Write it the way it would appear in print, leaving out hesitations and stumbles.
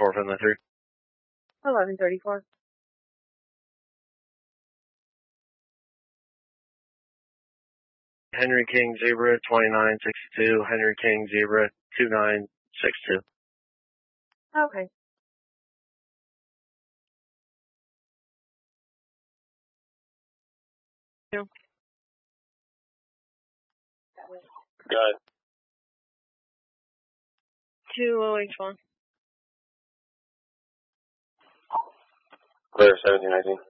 593. 1134. Henry King Zebra 2962, Henry King Zebra 2962. Okay. Got it. 208 Clear 1719.